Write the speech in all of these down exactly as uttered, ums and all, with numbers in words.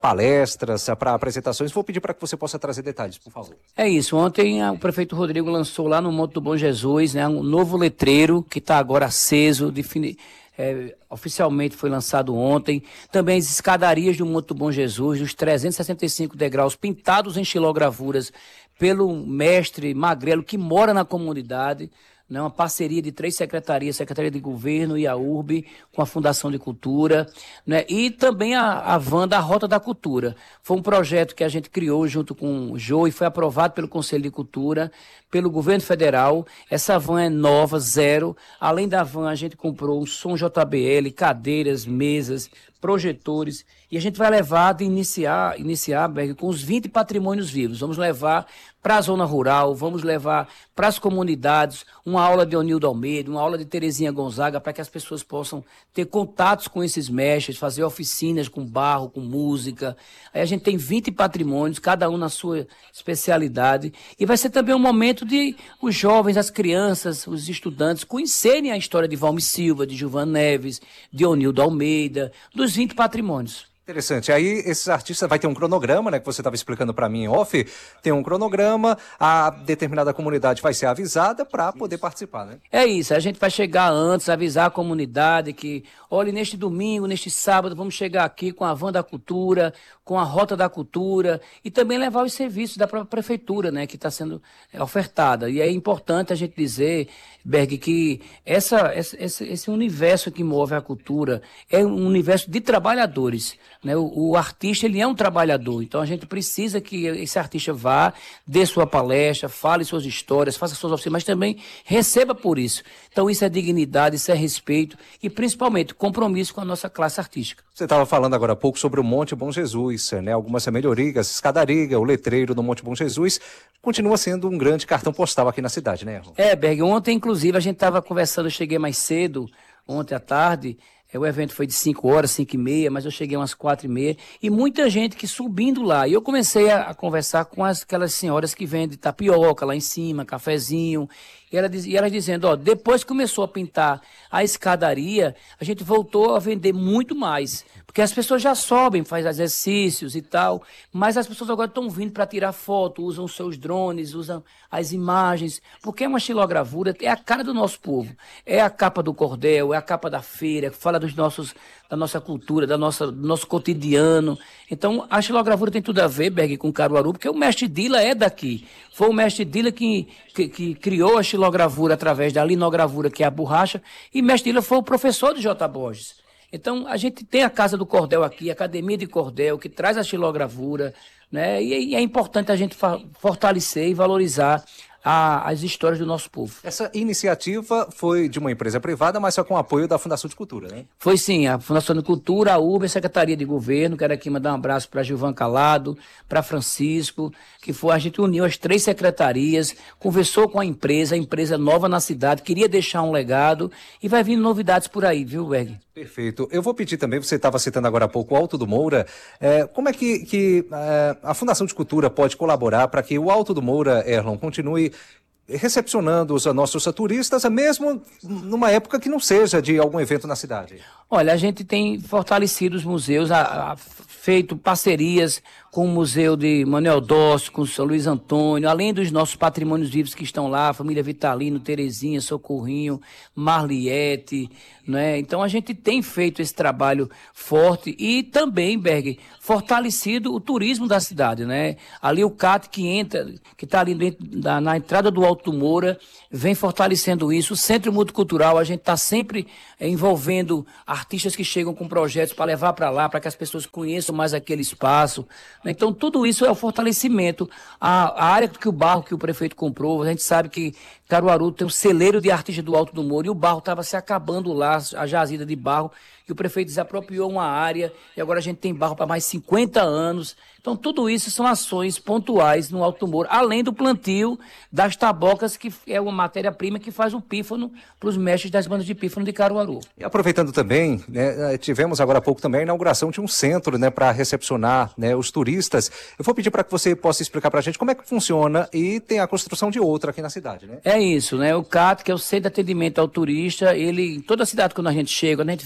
palestras, para apresentações. Vou pedir para que você possa trazer detalhes, por favor. É isso. Ontem a, o prefeito Rodrigo lançou lá no Monte do Bom Jesus, né, um novo letreiro que está agora aceso, defini, é, oficialmente foi lançado ontem. Também as escadarias do Monte do Bom Jesus, os trezentos e sessenta e cinco degraus pintados em xilogravuras pelo mestre Magrelo, que mora na comunidade. Né, uma parceria de três secretarias, Secretaria de Governo e a U R B, com a Fundação de Cultura, né, e também a, a van da Rota da Cultura. Foi um projeto que a gente criou junto com o Jô e foi aprovado pelo Conselho de Cultura, pelo Governo Federal. Essa van é nova, zero. Além da van, a gente comprou um som J B L, cadeiras, mesas, projetores, e a gente vai levar, de iniciar, iniciar Berg, com os vinte patrimônios vivos. Vamos levar para a zona rural, vamos levar para as comunidades uma aula de Onildo Almeida, uma aula de Terezinha Gonzaga, para que as pessoas possam ter contatos com esses mestres, fazer oficinas com barro, com música. Aí a gente tem vinte patrimônios, cada um na sua especialidade, e vai ser também um momento de os jovens, as crianças, os estudantes conhecerem a história de Valmir Silva, de Gilvan Neves, de Onildo Almeida, dos vinte patrimônios. Interessante. Aí esses artistas vai ter um cronograma, né, que você estava explicando para mim em off, tem um cronograma, a determinada comunidade vai ser avisada para poder participar, né? É isso, a gente vai chegar antes, avisar a comunidade que, olha, neste domingo, neste sábado, vamos chegar aqui com a Van da Cultura, com a Rota da Cultura e também levar os serviços da própria prefeitura, né, que está sendo ofertada. E é importante a gente dizer, Berg, que essa, esse, esse universo que move a cultura é um universo de trabalhadores. Né? O, o artista, ele é um trabalhador, então a gente precisa que esse artista vá, dê sua palestra, fale suas histórias, faça suas oficinas, mas também receba por isso. Então isso é dignidade, isso é respeito e principalmente compromisso com a nossa classe artística. Você estava falando agora há pouco sobre o Monte Bom Jesus, né? Algumas melhorias, escadaria, o letreiro do Monte Bom Jesus, continua sendo um grande cartão postal aqui na cidade, né, Erlon? É, Berg, ontem inclusive a gente estava conversando, eu cheguei mais cedo, ontem à tarde. O evento foi de cinco horas, cinco e meia, mas eu cheguei umas quatro e meia, e muita gente que subindo lá. E eu comecei a, a conversar com as, aquelas senhoras que vendem tapioca lá em cima, cafezinho, e, ela, e elas dizendo, ó, depois que começou a pintar a escadaria, a gente voltou a vender muito mais. Porque as pessoas já sobem, fazem exercícios e tal, mas as pessoas agora estão vindo para tirar foto, usam seus drones, usam as imagens, porque é uma xilogravura, é a cara do nosso povo. É a capa do cordel, é a capa da feira, que fala dos nossos, da nossa cultura, da nossa, do nosso cotidiano. Então, a xilogravura tem tudo a ver, Berg, com Caruaru, porque o mestre Dila é daqui. Foi o mestre Dila que, que, que criou a xilogravura através da linogravura, que é a borracha, e mestre Dila foi o professor de J. Borges. Então, a gente tem a Casa do Cordel aqui, a Academia de Cordel, que traz a xilogravura, né? E, e é importante a gente fortalecer e valorizar a, as histórias do nosso povo. Essa iniciativa foi de uma empresa privada, mas só com o apoio da Fundação de Cultura, né? Foi sim, a Fundação de Cultura, a U B, a Secretaria de Governo. Quero aqui mandar um abraço para Gilvan Calado, para Francisco, que foi, a gente uniu as três secretarias, conversou com a empresa, a empresa nova na cidade, queria deixar um legado e vai vir novidades por aí, viu, Berg? Perfeito. Eu vou pedir também, você estava citando agora há pouco o Alto do Moura, é, como é que, que é, a Fundação de Cultura pode colaborar para que o Alto do Moura, Erlon, continue recepcionando os nossos turistas, mesmo numa época que não seja de algum evento na cidade? Olha, a gente tem fortalecido os museus, a, a, feito parcerias com o Museu de Manuel Dócio, com o São Luís Antônio, além dos nossos patrimônios vivos que estão lá, família Vitalino, Terezinha, Socorrinho, Marliette, né? Então a gente tem feito esse trabalho forte e também, Berg, fortalecido o turismo da cidade, né? Ali o C A T que entra, que está ali dentro da, na entrada do Alto do Moura, vem fortalecendo isso. O Centro Multicultural, a gente está sempre é, envolvendo artistas que chegam com projetos para levar para lá, para que as pessoas conheçam mais aquele espaço. Então, tudo isso é o fortalecimento. A, a área que o barro que o prefeito comprou, a gente sabe que Caruaru tem um celeiro de artistas do Alto do Moura e o barro estava se acabando lá, a jazida de barro, e o prefeito desapropriou uma área e agora a gente tem barro para mais cinquenta anos. Então, tudo isso são ações pontuais no Alto do Moura, além do plantio das tabocas, que é uma matéria-prima que faz o pífano para os mestres das bandas de pífano de Caruaru. E aproveitando também, né, tivemos agora há pouco também a inauguração de um centro, né, para recepcionar, né, os turistas. Eu vou pedir para que você possa explicar para a gente como é que funciona e tem a construção de outro aqui na cidade, né? É isso, né? O C A T, que é o Centro de Atendimento ao Turista, ele, em toda a cidade, quando a gente chega, quando a gente viaja,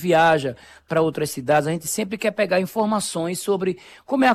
viaja para outras cidades, a gente sempre quer pegar informações sobre como é a